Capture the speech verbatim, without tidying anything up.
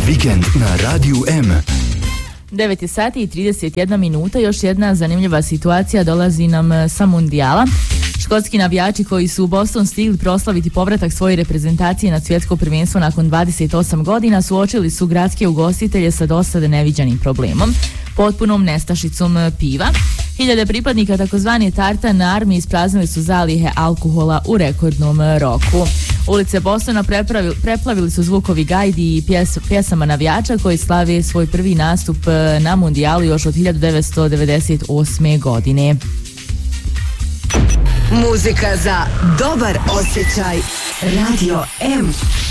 Vikend na Radiju M. devet je sati i trideset jedna minuta. Još jedna zanimljiva situacija dolazi nam sa mundijala. Škotski navijači koji su u Boston stigli proslaviti povratak svoje reprezentacije na svjetsko prvenstvo nakon dvadeset osam godina suočili su gradske ugostitelje sa dosada neviđanim problemom, potpunom nestašicom piva. Hiljade pripadnika takozvane Tartan armije ispraznili su zalihe alkohola u rekordnom roku. Ulice Bostona preplavili, preplavili su zvukovi gajdi i pjes, pjesama navijača koji slave svoj prvi nastup na mundijalu još od hiljadu devetsto devedeset osme. godine. Muzika za dobar osjećaj. Radio M.